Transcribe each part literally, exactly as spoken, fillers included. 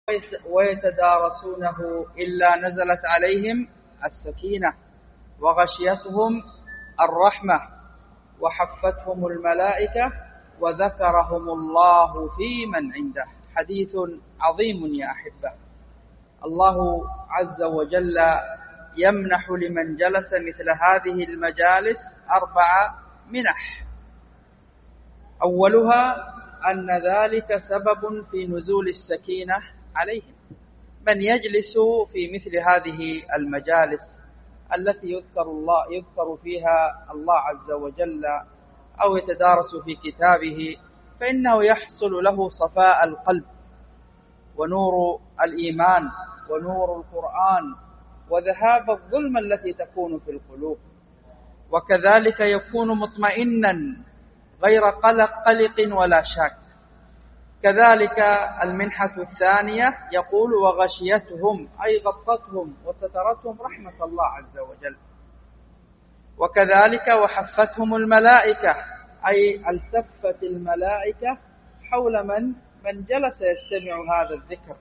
ويتدارسونه إلا نزلت عليهم السكينة وغشيتهم الرحمة وحفتهم الملائكة وذكرهم الله في من عنده. حديث عظيم يا أحبة. الله عز وجل يمنح لمن جلس مثل هذه المجالس أربع منح. أولها أن ذلك سبب في نزول السكينة عليهم. من يجلس في مثل هذه المجالس التي يذكر الله يذكر فيها الله عز وجل أو يتدارس في كتابه فإنه يحصل له صفاء القلب ونور الإيمان ونور القرآن وذهاب الظلم التي تكون في القلوب، وكذلك يكون مطمئنا غير قلق قلق ولا شاك. كذلك المنحة الثانية يقول وغشيتهم أي غطتهم وسترتهم رحمة الله عز وجل. وكذلك وحفتهم الملائكة أي التفت الملائكة حول من من جلس يستمع هذا الذكر.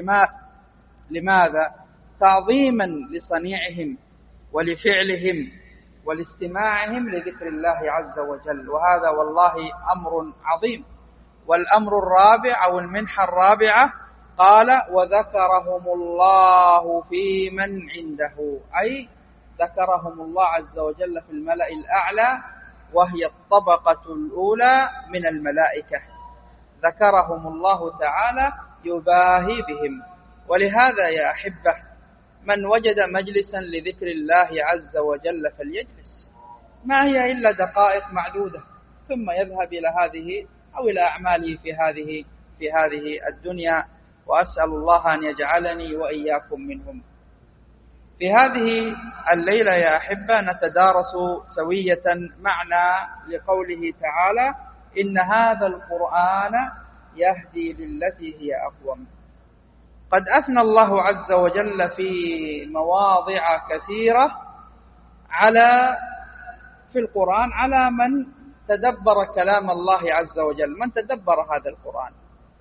لماذا؟ تعظيما لصنيعهم ولفعلهم ولاستماعهم لذكر الله عز وجل. وهذا والله أمر عظيم. والأمر الرابع أو المنحة الرابعة قال وذكرهم الله في من عنده، أي ذكرهم الله عز وجل في الملأ الأعلى وهي الطبقة الأولى من الملائكة، ذكرهم الله تعالى يباهي بهم. ولهذا يا أحبة من وجد مجلسا لذكر الله عز وجل فليجلس، ما هي إلا دقائق معدودة ثم يذهب إلى هذه أو إلى أعماله في هذه في هذه الدنيا. وأسأل الله أن يجعلني وإياكم منهم. في هذه الليلة يا أحبة نتدارس سوية معنى لقوله تعالى إن هذا القرآن يهدي للتي هي أقوم. قد أثنى الله عز وجل في مواضع كثيرة على في القرآن على من تدبر كلام الله عز وجل، من تدبر هذا القرآن.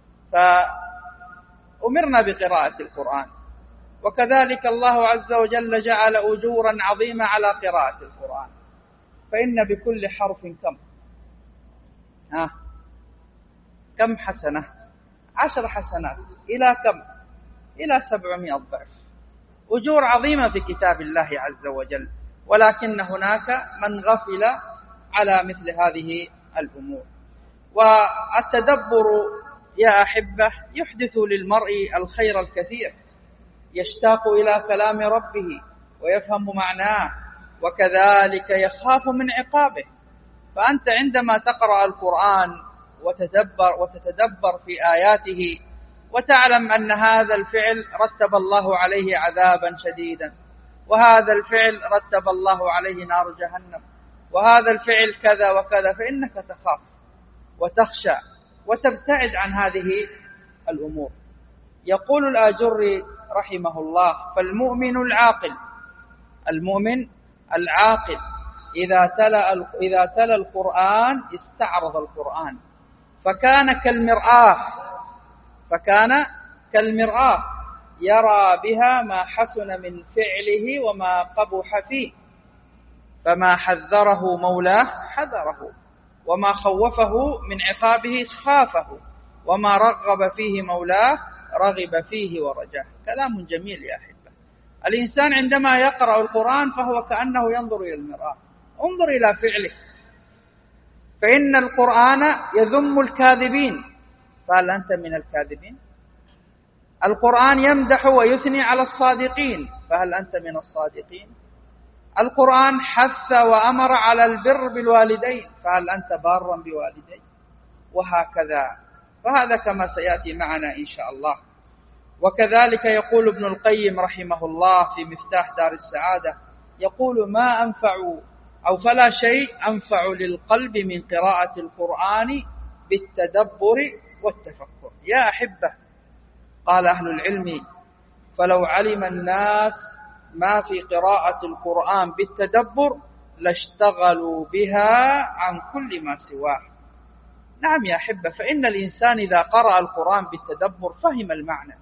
فأمرنا بقراءة القرآن، وكذلك الله عز وجل جعل أجورا عظيمة على قراءة القرآن. فإن بكل حرف كم ها كم حسنة؟ عشر حسنات. إلى كم؟ إلى سبعمائة ضعف. أجور عظيمة في كتاب الله عز وجل، ولكن هناك من غفل على مثل هذه الأمور. والتدبر يا أحبة يحدث للمرء الخير الكثير، يشتاق إلى كلام ربه ويفهم معناه، وكذلك يخاف من عقابه. فأنت عندما تقرأ القرآن وتدبر وتتدبر في آياته وتعلم أن هذا الفعل رتب الله عليه عذابا شديدا، وهذا الفعل رتب الله عليه نار جهنم، وهذا الفعل كذا وكذا، فإنك تخاف وتخشى وتبتعد عن هذه الأمور. يقول الآجري رحمه الله فالمؤمن العاقل المؤمن العاقل إذا تلا إذا تلا القرآن استعرض القرآن فكان كالمرآة فكان كالمرآة يرى بها ما حسن من فعله وما قبح فيه، فما حذره مولاه حذره، وما خوفه من عقابه خافه، وما رغب فيه مولاه رغب فيه ورجاه. كلام جميل يا أحبة. الإنسان عندما يقرأ القرآن فهو كأنه ينظر إلى المرآة. انظر إلى فعلك، فإن القرآن يذم الكاذبين، فهل أنت من الكاذبين؟ القرآن يمدح ويثني على الصادقين، فهل أنت من الصادقين؟ القرآن حث وأمر على البر بالوالدين، فهل أنت بارا بوالدين؟ وهكذا. فهذا كما سيأتي معنا إن شاء الله. وكذلك يقول ابن القيم رحمه الله في مفتاح دار السعادة، يقول ما أنفع أو فلا شيء أنفع للقلب من قراءة القرآن بالتدبر والتفكر. يا أحبة، قال أهل العلم فلو علم الناس ما في قراءة القرآن بالتدبر لاشتغلوا بها عن كل ما سواه. نعم يا أحبة، فإن الإنسان إذا قرأ القرآن بالتدبر فهم المعنى